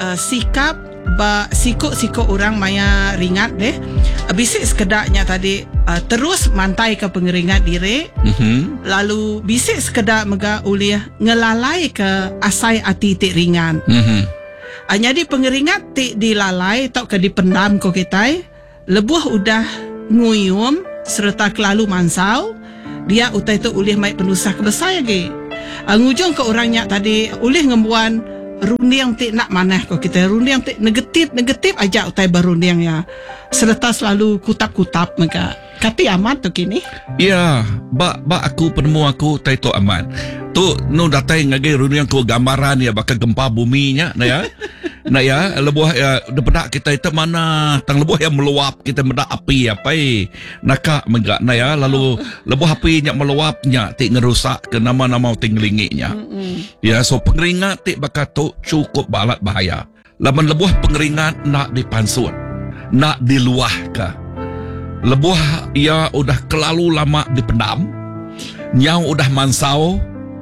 sikap sikut orang maya ringat deh. Bisik sekedaknya tadi terus mantai ke pengeringat diri. Lalu bisik sekedar mega ulih ngelalai ke asai ati tik ringan. Jadi pengeringat tik dilalai atau ke dipendam ko kita. Lebuh udah nguyum serta kelalu mansau. Dia utai tu ulih mai penusah kebesar lagi. Ngujung ke orangnya tadi ulih ngembuan rundiang tik nak manah ko kita. Rundiang tik negatif aja utai berundiang ya. Serta selalu kutap-kutap mereka. Kati aman tu kini. Ya, ba aku penemu aku tai tu aman. Tu nu datai ngagai rundiang ko gambaran ya bakal gempa buminya nah ya. Nah ya, lebuh ya depedak kita itu mana tang lebuh yang meluap kita mendak api apa naka menggak nah ya lalu lebuh api nya meluapnya tik ngerusak ke nama-nama tinglinginya. Ya so pengeringat tik bakatu cukup balat bahaya. Laman lebuh pengeringat nak dipansut, nak diluah ke. Lebuh ia udah kelalu lama dipendam, nyau udah mansau,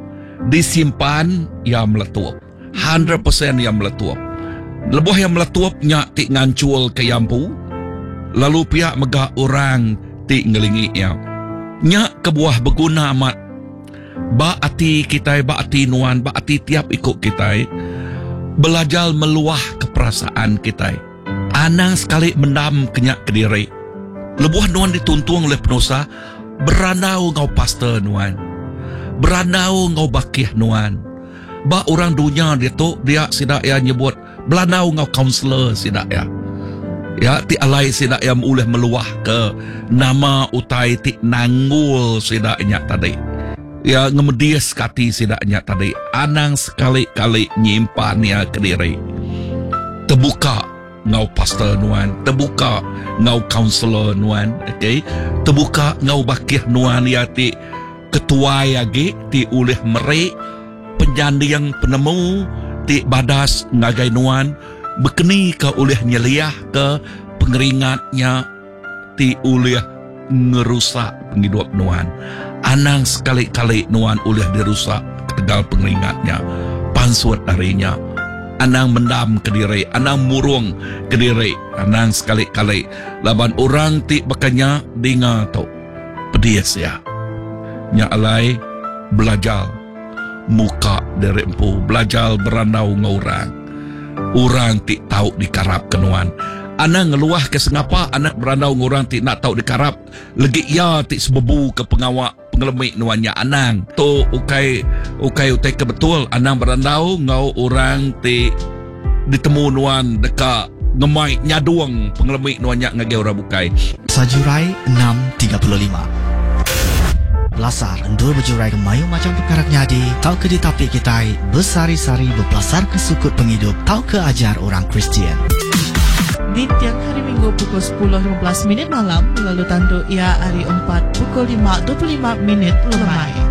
disimpan ia meletup. 100% ia meletup. Lebuh yang meletuapnya tik ngancul ke yampu. Lalu pihak megah orang tik ngelingi ia. Nyak kebuah berguna amat. Ba ati kita, ba ati nuan, ba ati tiap ikut kita. Belajar meluah keperasaan kita. Anang sekali mendam kenyak ke diri. Lebuh nuan dituntung oleh penusa. Beranau ngau pastor nuan. Beranau ngau bakih nuan. Ba orang dunia dia tu dia sidak ya nyebut belanau ngau kaunselor sidak ya. Ya ti alai sidak yang boleh meluah ke nama utai ti nanggul sidaknya tadi. Ya ngemedias kati sidaknya tadi. Anang sekali-kali nyimpan ya ke diri. Terbuka ngau pastor nuan, terbuka ngau kaunselor nuan, okey. Terbuka ngau bakih nuan ya ti ketua yagi ti oleh merek penjandi yang penemu ti badas ngagai nuan berkeni ke oleh nyeliah ke pengeringatnya ti oleh ngerusak penghidup nuan. Anang sekali-kali nuan oleh dirusak tegal pengeringatnya pansut darinya. Anang mendam ke diri, anang murung ke diri, anang sekali-kali laban orang ti bakanya dengar tau pedias ya. Nya alai belajar muka dari empu, belajar berandau ngorang. Orang tik tahu dikarap kenuan. Anak ngeluah ke sengapa anak berandau ngorang tik nak tahu dikarap. Legi ia tik sebebu ke pengawak pengelemik nuannya anang. Tu ukai ke betul anang berandau ngau orang tik ditemu nuan dekat ngemai nyaduang pengelemik nuannya ngage orang bukai. Sajurai 6.35 Belasar endur berjurai ke mayu macam perkara nyadi. Tau ke di tapi kita bersari-sari berpelasar ke sukut penghidup. Tau ke ajar orang Kristian. Di tiang hari Minggu pukul 10.15 malam. Lalu tanduk ia hari 4 pukul 5.25 lemai.